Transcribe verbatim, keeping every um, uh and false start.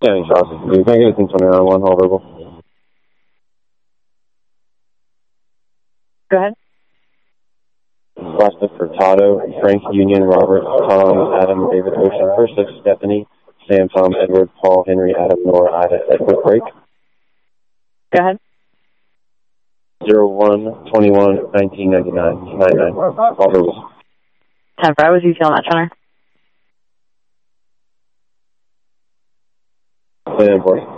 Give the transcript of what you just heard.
Yeah, any shots. You can get a twenty-nine one, all verbal. Go ahead. Last for Furtado, Frank, Union, Robert, Tom, Adam, David, Ocean, Ursula, Stephanie, Sam, Tom, Edward, Paul, Henry, Adam, Nora, Ida, Edward, break. Go ahead. Zero one twenty-one nineteen ninety-nine ninety-nine. All verbal. ten five, was you telling that center? Plan, boy.